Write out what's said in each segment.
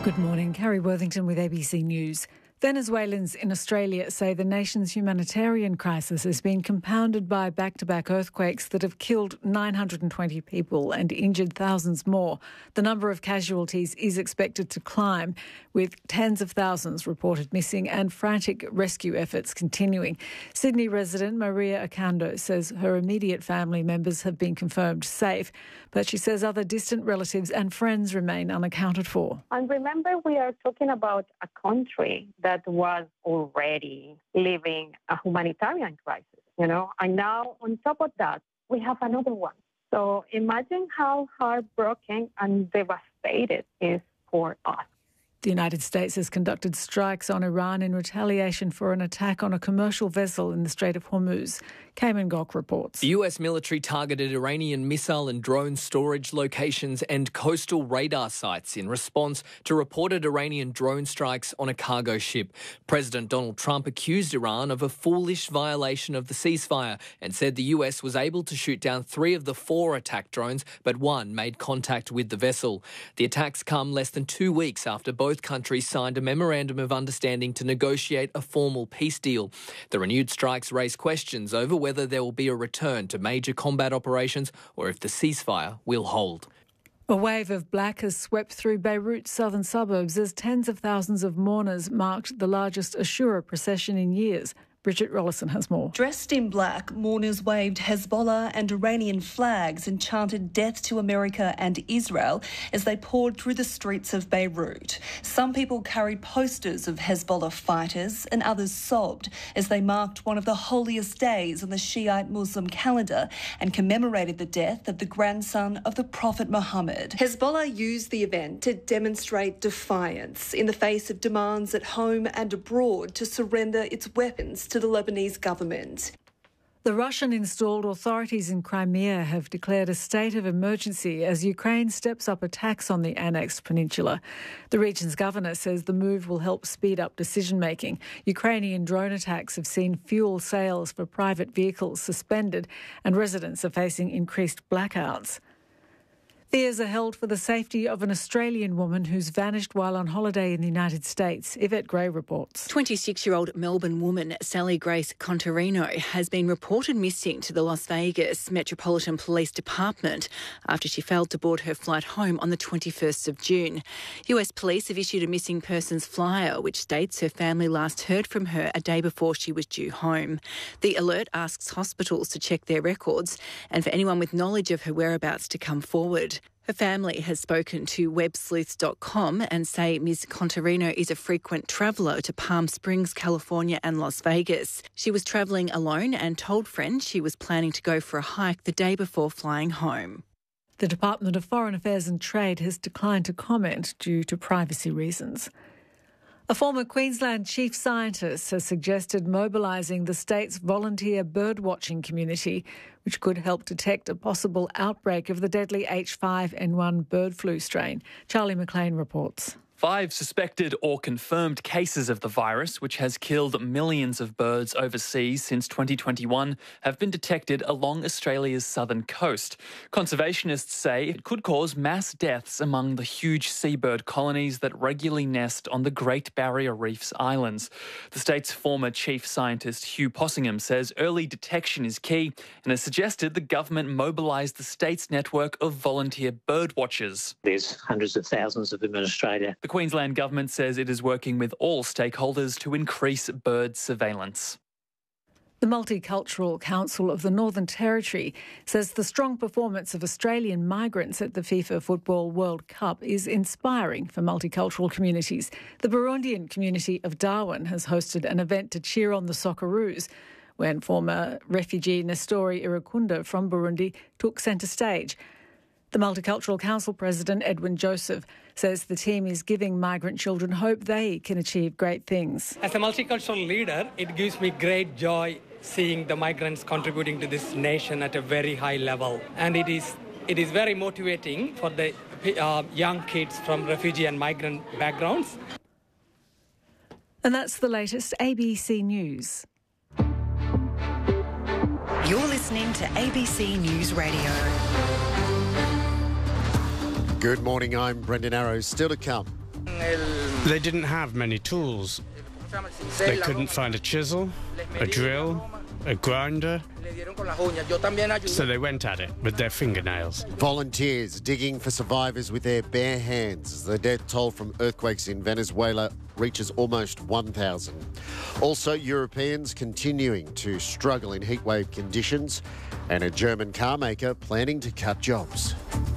Good morning. Carrie Worthington with ABC News. Venezuelans in Australia say the nation's humanitarian crisis has been compounded by back-to-back earthquakes that have killed 920 people and injured thousands more. The number of casualties is expected to climb, with tens of thousands reported missing and frantic rescue efforts continuing. Sydney resident Maria Acando says her immediate family members have been confirmed safe, but she says other distant relatives and friends remain unaccounted for. And remember, we are talking about a country that was already living a humanitarian crisis, and now on top of that, we have another one. So imagine how heartbroken and devastated it is for us. The United States has conducted strikes on Iran in retaliation for an attack on a commercial vessel in the Strait of Hormuz. Cayman Gok reports. The US military targeted Iranian missile and drone storage locations and coastal radar sites in response to reported Iranian drone strikes on a cargo ship. President Donald Trump accused Iran of a foolish violation of the ceasefire and said the US was able to shoot down 3 of the 4 attack drones, but 1 made contact with the vessel. The attacks come less than 2 weeks after both countries signed a memorandum of understanding to negotiate a formal peace deal. The renewed strikes raise questions over whether there will be a return to major combat operations or if the ceasefire will hold. A wave of black has swept through Beirut's southern suburbs as tens of thousands of mourners marked the largest Ashura procession in years. Bridget Rollison has more. Dressed in black, mourners waved Hezbollah and Iranian flags and chanted death to America and Israel as they poured through the streets of Beirut. Some people carried posters of Hezbollah fighters and others sobbed as they marked one of the holiest days on the Shiite Muslim calendar and commemorated the death of the grandson of the Prophet Muhammad. Hezbollah used the event to demonstrate defiance in the face of demands at home and abroad to surrender its weapons to the Lebanese government. The Russian-installed authorities in Crimea have declared a state of emergency as Ukraine steps up attacks on the annexed peninsula. The region's governor says the move will help speed up decision-making. Ukrainian drone attacks have seen fuel sales for private vehicles suspended and residents are facing increased blackouts. Fears are held for the safety of an Australian woman who's vanished while on holiday in the United States. Yvette Gray reports. 26-year-old Melbourne woman Sally Grace Contarino has been reported missing to the Las Vegas Metropolitan Police Department after she failed to board her flight home on the 21st of June. US police have issued a missing persons flyer which states her family last heard from her a day before she was due home. The alert asks hospitals to check their records and for anyone with knowledge of her whereabouts to come forward. Her family has spoken to websleuths.com and say Ms. Contarino is a frequent traveller to Palm Springs, California and Las Vegas. She was travelling alone and told friends she was planning to go for a hike the day before flying home. The Department of Foreign Affairs and Trade has declined to comment due to privacy reasons. A former Queensland chief scientist has suggested mobilising the state's volunteer birdwatching community, which could help detect a possible outbreak of the deadly H5N1 bird flu strain. Charlie McLean reports. 5 suspected or confirmed cases of the virus, which has killed millions of birds overseas since 2021, have been detected along Australia's southern coast. Conservationists say it could cause mass deaths among the huge seabird colonies that regularly nest on the Great Barrier Reef's islands. The state's former chief scientist Hugh Possingham says early detection is key and has suggested the government mobilise the state's network of volunteer bird watchers. There's hundreds of thousands of them in Australia. The Queensland government says it is working with all stakeholders to increase bird surveillance. The Multicultural Council of the Northern Territory says the strong performance of Australian migrants at the FIFA Football World Cup is inspiring for multicultural communities. The Burundian community of Darwin has hosted an event to cheer on the Socceroos when former refugee Nestori Irukunda from Burundi took centre stage. The Multicultural Council President, Edwin Joseph, says the team is giving migrant children hope they can achieve great things. As a multicultural leader, it gives me great joy seeing the migrants contributing to this nation at a very high level. And it is very motivating for the young kids from refugee and migrant backgrounds. And that's the latest ABC News. You're listening to ABC News Radio. Good morning, I'm Brendan Arrows. Still to come. They didn't have many tools. They couldn't find a chisel, a drill, a grinder, so they went at it with their fingernails. Volunteers digging for survivors with their bare hands as the death toll from earthquakes in Venezuela reaches almost 1,000. Also, Europeans continuing to struggle in heatwave conditions, and a German car maker planning to cut jobs.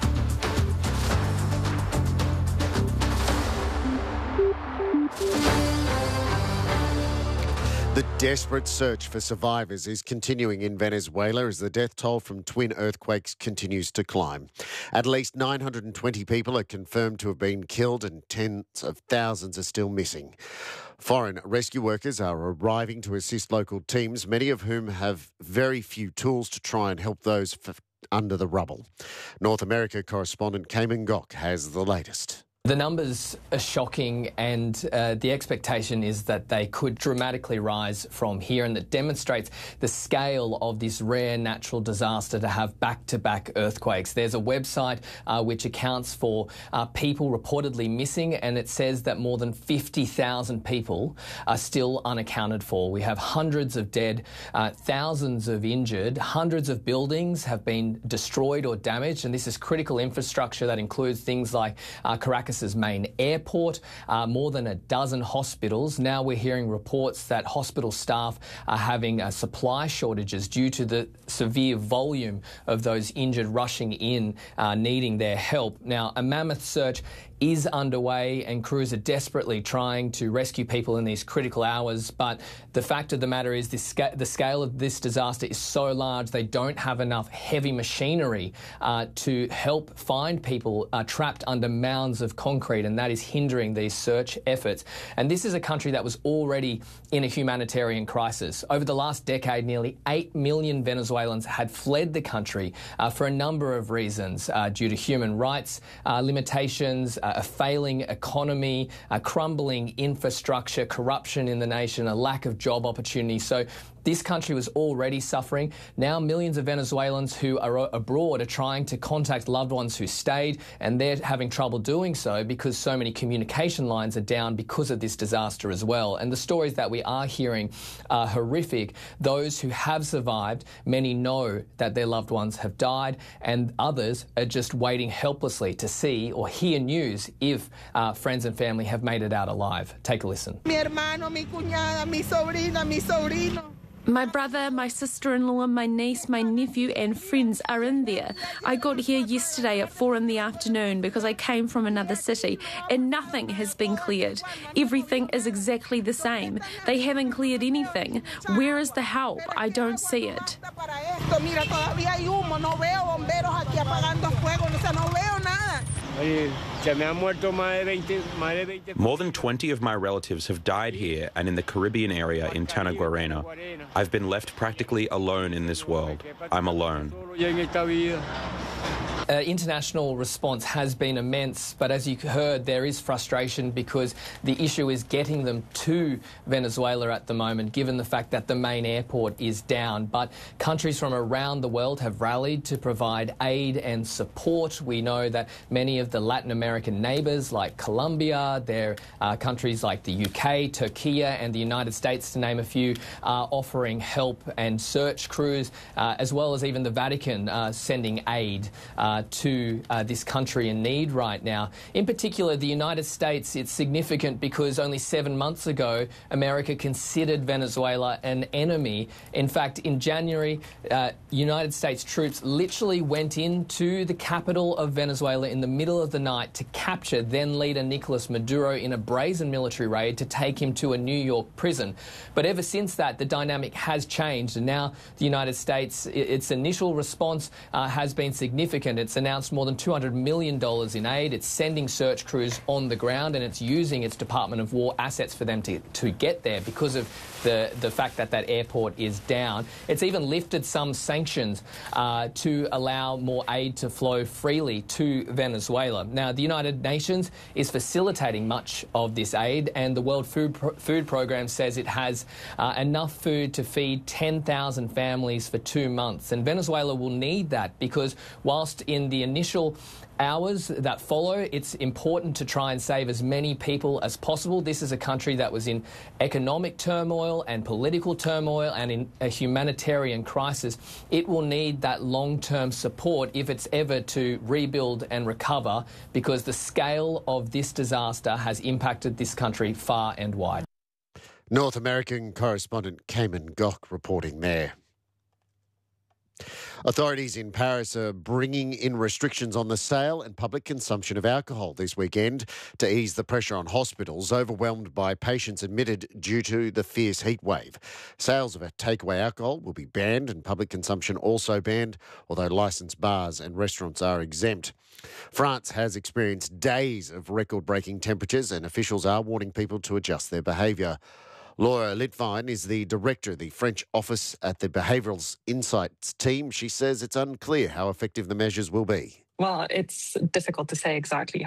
The desperate search for survivors is continuing in Venezuela as the death toll from twin earthquakes continues to climb. At least 920 people are confirmed to have been killed and tens of thousands are still missing. Foreign rescue workers are arriving to assist local teams, many of whom have very few tools to try and help those under the rubble. North America correspondent Cayman Gok has the latest. The numbers are shocking, and the expectation is that they could dramatically rise from here, and that demonstrates the scale of this rare natural disaster to have back-to-back earthquakes. There's a website which accounts for people reportedly missing, and it says that more than 50,000 people are still unaccounted for. We have hundreds of dead, thousands of injured, hundreds of buildings have been destroyed or damaged, and this is critical infrastructure that includes things like Caracas's main airport, more than a dozen hospitals. Now we're hearing reports that hospital staff are having supply shortages due to the severe volume of those injured rushing in, needing their help. Now, a mammoth search is underway and crews are desperately trying to rescue people in these critical hours, but the fact of the matter is the scale of this disaster is so large they don't have enough heavy machinery to help find people trapped under mounds of concrete, and that is hindering these search efforts. And this is a country that was already in a humanitarian crisis. Over the last decade, nearly 8 million Venezuelans had fled the country for a number of reasons, due to human rights limitations, a failing economy, a crumbling infrastructure, corruption in the nation, a lack of job opportunities. So this country was already suffering. Now millions of Venezuelans who are abroad are trying to contact loved ones who stayed, and they're having trouble doing so because so many communication lines are down because of this disaster as well. And the stories that we are hearing are horrific. Those who have survived, many know that their loved ones have died, and others are just waiting helplessly to see or hear news if friends and family have made it out alive. Take a listen. Mi hermano, mi cuñada, mi sobrina, mi sobrino. My brother, my sister-in-law, my niece, my nephew and friends are in there. I got here yesterday at 4 in the afternoon because I came from another city and nothing has been cleared. Everything is exactly the same. They haven't cleared anything. Where is the help? I don't see it. More than 20 of my relatives have died here and in the Caribbean area in Tanaguarena. I've been left practically alone in this world. I'm alone. International response has been immense, but as you heard, there is frustration because the issue is getting them to Venezuela at the moment, given the fact that the main airport is down. But countries from around the world have rallied to provide aid and support. We know that many of the Latin American neighbours, like Colombia, there are countries like the UK, Turkey and the United States, to name a few, are offering help and search crews, as well as even the Vatican sending aid to this country in need right now. In particular, the United States, it's significant because only 7 months ago, America considered Venezuela an enemy. In fact, in January, United States troops literally went into the capital of Venezuela in the middle of the night to capture then-leader Nicolas Maduro in a brazen military raid to take him to a New York prison. But ever since that, the dynamic has changed, and now the United States, its initial response has been significant. It's announced more than $200 million in aid. It's sending search crews on the ground, and it's using its Department of War assets for them to get there because of the fact that that airport is down. It's even lifted some sanctions to allow more aid to flow freely to Venezuela. Now, the United Nations is facilitating much of this aid, and the World Food Programme says it has enough food to feed 10,000 families for 2 months. And Venezuela will need that because whilst in in the initial hours that follow, it's important to try and save as many people as possible. This is a country that was in economic turmoil and political turmoil and in a humanitarian crisis. It will need that long-term support if it's ever to rebuild and recover, because the scale of this disaster has impacted this country far and wide. North American correspondent Cayman Gok reporting there. Authorities in Paris are bringing in restrictions on the sale and public consumption of alcohol this weekend to ease the pressure on hospitals overwhelmed by patients admitted due to the fierce heat wave. Sales of takeaway alcohol will be banned and public consumption also banned, although licensed bars and restaurants are exempt. France has experienced days of record-breaking temperatures and officials are warning people to adjust their behaviour. Laura Litvine is the director of the French office at the Behavioural Insights team. She says it's unclear how effective the measures will be. Well, it's difficult to say exactly